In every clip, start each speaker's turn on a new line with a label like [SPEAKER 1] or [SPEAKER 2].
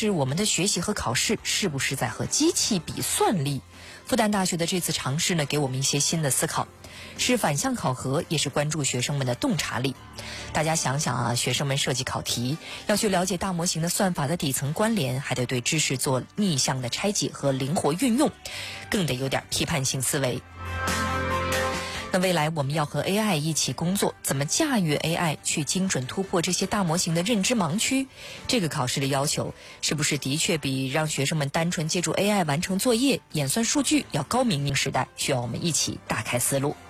[SPEAKER 1] 就是我们的学习和考试是不是在和机器比算力？复旦大学的这次尝试呢，给我们一些新的思考，是反向考核，也是关注学生们的洞察力。大家想想啊，学生们设计考题要去了解大模型的算法的底层关联，还得对知识做逆向的拆解和灵活运用，更得有点批判性思维。那未来我们要和 AI 一起工作，怎么驾驭 AI 去精准突破这些大模型的认知盲区？这个考试的要求是不是的确比让学生们单纯借助 AI 完成作业、演算数据要高明明时代？需要我们一起打开思路。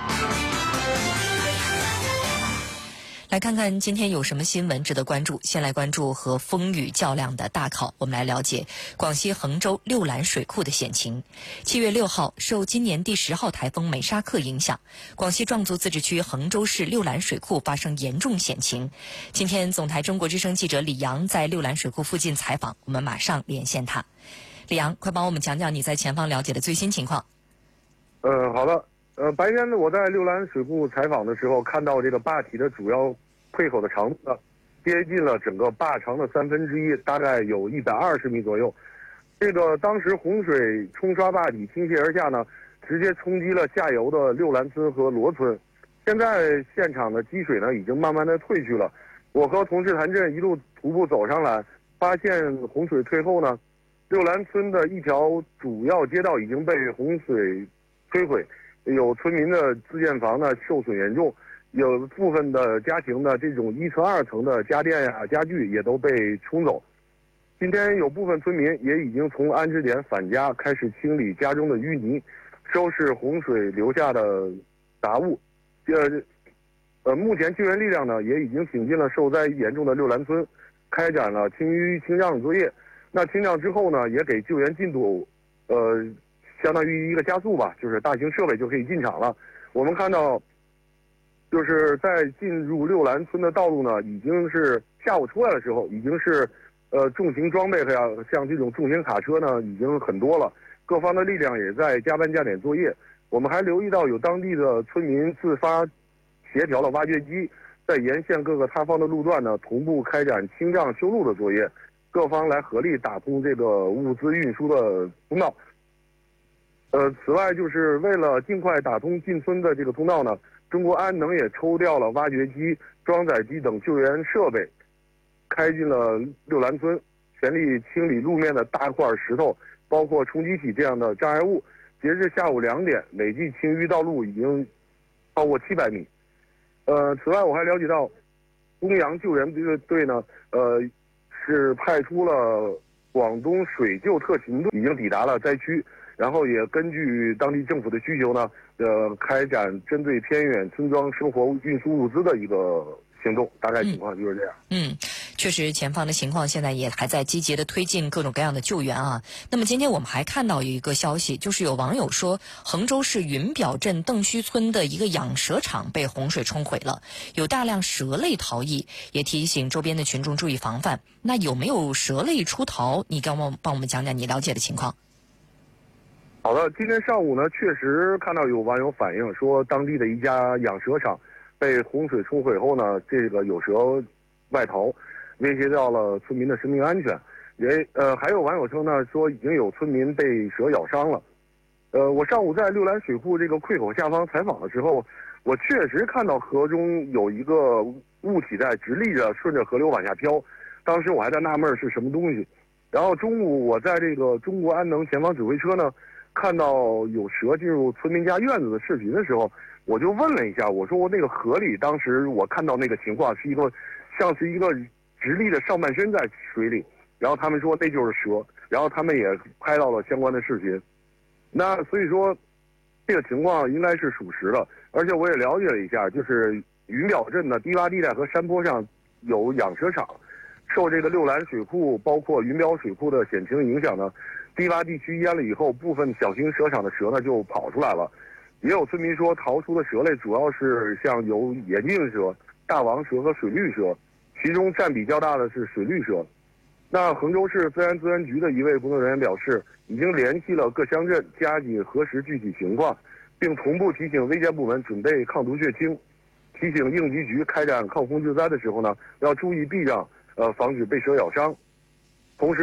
[SPEAKER 1] 来看看今天有什么新闻值得关注。先来关注和风雨较量的大考，我们来了解广西衡州六兰水库的险情。7月6号，受今年第10号台风美沙克影响，广西壮族自治区衡州市六兰水库发生严重险情。今天总台中国之声记者李阳在六兰水库附近采访，我们马上连线他。李阳，快帮我们讲讲你在前方了解的最新情况。
[SPEAKER 2] 好的。白天呢，我在六兰水库采访的时候，看到这个坝体的主要溃口的长度呢，接近了整个坝长的1/3，大概有120米左右。这个当时洪水冲刷坝体倾泻而下呢，直接冲击了下游的六兰村和罗村。现在现场的积水呢，已经慢慢的退去了。我和同事谭震一路徒步走上来，发现洪水退后呢，六兰村的一条主要街道已经被洪水摧毁。有村民的自建房呢受损严重，有部分的家庭呢这种1层2层的家电呀、家具也都被冲走。今天有部分村民也已经从安置点返家，开始清理家中的淤泥，收拾洪水留下的杂物。目前救援力量呢也已经挺进了受灾严重的六兰村，开展了清淤清障作业。那清障之后呢，也给救援进度相当于一个加速吧，就是大型设备就可以进场了。我们看到，就是在进入六兰村的道路呢，已经是下午出来的时候，已经是重型装备像这种重型卡车呢，已经很多了。各方的力量也在加班加点作业。我们还留意到有当地的村民自发协调了挖掘机，在沿线各个塌方的路段呢，同步开展清障修路的作业，各方来合力打通这个物资运输的通道。此外，就是为了尽快打通进村的这个通道呢，中国安能也抽调了挖掘机、装载机等救援设备，开进了六兰村，全力清理路面的大块石头，包括冲击体这样的障碍物。截至下午2点，累计清淤道路已经超过700米。此外，我还了解到，东洋救援队呢，是派出了广东水救特勤队，已经抵达了灾区。然后也根据当地政府的需求呢，开展针对偏远村庄生活运输物资的一个行动，大概情况就是这样。
[SPEAKER 1] 确实前方的情况现在也还在积极的推进各种各样的救援啊。那么今天我们还看到有一个消息，就是有网友说衡州市云表镇邓须村的一个养蛇场被洪水冲毁了，有大量蛇类逃逸，也提醒周边的群众注意防范。那有没有蛇类出逃？你帮我们讲讲你了解的情况。
[SPEAKER 2] 好的，今天上午呢，确实看到有网友反映说，当地的一家养蛇场被洪水冲毁后呢，这个有蛇外逃，威胁到了村民的生命安全。还有网友称呢，说已经有村民被蛇咬伤了。我上午在六兰水库这个溃口下方采访的时候，我确实看到河中有一个物体在直立着顺着河流往下飘，当时我还在纳闷是什么东西。然后中午我在这个中国安能前方指挥车呢，看到有蛇进入村民家院子的视频的时候，我就问了一下，我说我那个河里，当时我看到那个情况是像是一个直立的上半身在水里，然后他们说那就是蛇，然后他们也拍到了相关的视频。那所以说，这个情况应该是属实的，而且我也了解了一下，就是云表镇的低洼地带和山坡上有养蛇场，受这个六兰水库包括云表水库的险情影响呢，低洼地区淹了以后，部分小型蛇场的蛇呢就跑出来了。也有村民说，逃出的蛇类主要是像有眼镜蛇、大王蛇和水绿蛇，其中占比较大的是水绿蛇。那衡州市自然资源局的一位工作人员表示，已经联系了各乡镇，加紧核实具体情况，并同步提醒危险部门准备抗毒血清，提醒应急局开展抗洪救灾的时候呢，要注意避让，防止被蛇咬伤。同时